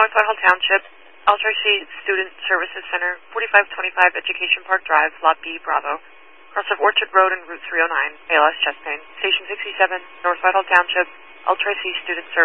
North Whitehall Township, L-Tracy Student Services Center, 4525 Education Park Drive, Lot B, Bravo. Cross of Orchard Road and Route 309, ALS chest pain. Station 67, North Whitehall Township, L-Tracy Student Services.